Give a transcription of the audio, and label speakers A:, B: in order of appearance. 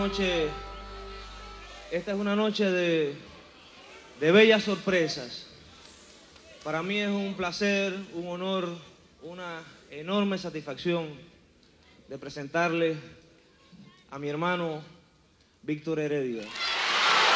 A: esta es una noche de bellas sorpresas. Para mí es un placer, un honor, una enorme satisfacción de presentarle a mi hermano Víctor Heredia.